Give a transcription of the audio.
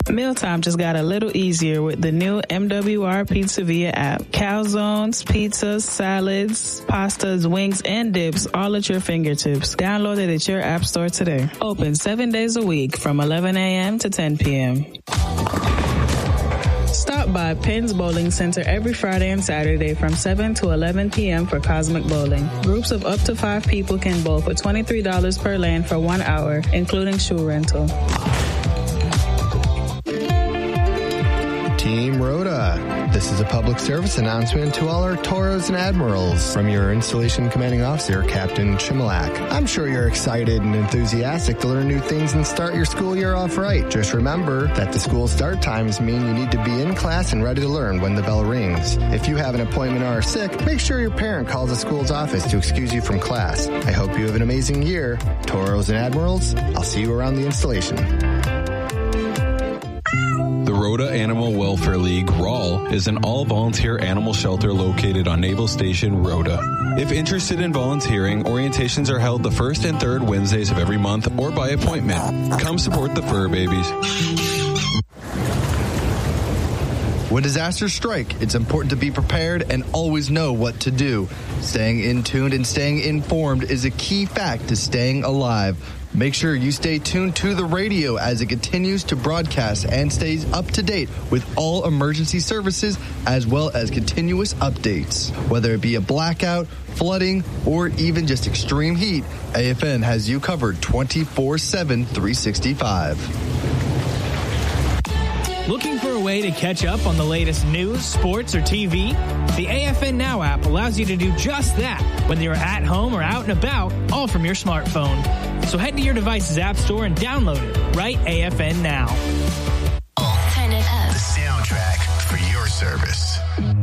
Mealtime just got a little easier with the new MWR Pizza Via app. Calzones, pizzas, salads, pastas, wings, and dips all at your fingertips. Download it at your app store today. Open 7 days a week from 11 a.m. to 10 p.m. Stop by Penn's Bowling Center every Friday and Saturday from 7 to 11 p.m. for Cosmic Bowling. Groups of up to 5 people can bowl for $23 per lane for 1 hour, including shoe rental. Team Rhoda, this is a public service announcement to all our Toros and Admirals from your Installation Commanding Officer, Captain Chimilak. I'm sure you're excited and enthusiastic to learn new things and start your school year off right. Just remember that the school start times mean you need to be in class and ready to learn when the bell rings. If you have an appointment or are sick, make sure your parent calls the school's office to excuse you from class. I hope you have an amazing year. Toros and Admirals, I'll see you around the installation. The Rhoda Animal Welfare League, RAL, is an all-volunteer animal shelter located on Naval Station, Rhoda. If interested in volunteering, orientations are held the first and third Wednesdays of every month or by appointment. Come support the fur babies. When disasters strike, it's important to be prepared and always know what to do. Staying in tune and staying informed is a key fact to staying alive. Make sure you stay tuned to the radio as it continues to broadcast and stays up to date with all emergency services as well as continuous updates. Whether it be a blackout, flooding, or even just extreme heat, AFN has you covered 24/7, 365. Looking for a way to catch up on the latest news, sports, or TV? The AFN Now app allows you to do just that, whether you're at home or out and about, all from your smartphone. So head to your device's app store and download it. Right AFN Now. Turn it up. The soundtrack for your service.